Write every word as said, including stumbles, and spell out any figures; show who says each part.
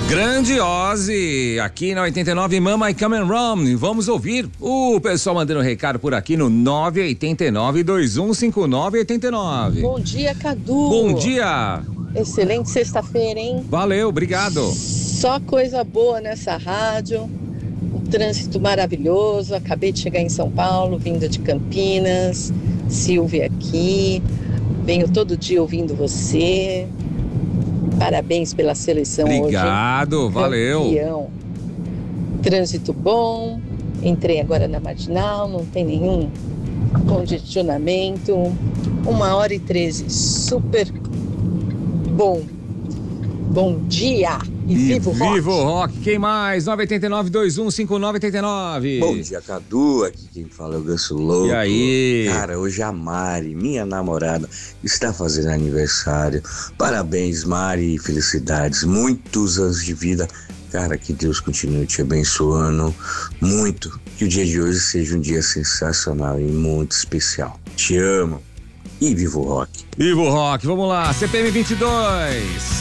Speaker 1: Grande Ozzy, aqui na oitenta e nove, Mama I Come and Run. Vamos ouvir o pessoal mandando recado por aqui no nove oito nove, dois um cinco nove oito nove.
Speaker 2: Bom dia, Cadu.
Speaker 1: Bom dia.
Speaker 2: Excelente sexta-feira, hein?
Speaker 1: Valeu, obrigado.
Speaker 2: Só coisa boa nessa rádio. Um trânsito maravilhoso. Acabei de chegar em São Paulo, vindo de Campinas. Silvia aqui. Venho todo dia ouvindo você. Parabéns pela seleção.
Speaker 1: Obrigado,
Speaker 2: hoje.
Speaker 1: Valeu.
Speaker 2: Campeão. Trânsito bom. Entrei agora na Marginal, não tem nenhum congestionamento. Uma hora e treze. Super bom. Bom dia. E, e vivo o rock.
Speaker 1: Vivo o rock. Quem mais? nove oito nove, dois um cinco nove oito nove.
Speaker 3: Bom dia, Cadu. Aqui quem fala é o Ganso Louco.
Speaker 1: E aí?
Speaker 3: Cara, hoje a Mari, minha namorada, está fazendo aniversário. Parabéns, Mari. Felicidades. Muitos anos de vida. Cara, que Deus continue te abençoando muito. Que o dia de hoje seja um dia sensacional e muito especial. Te amo. E viva o rock.
Speaker 1: Viva o rock. Vamos lá. C P M vinte e dois.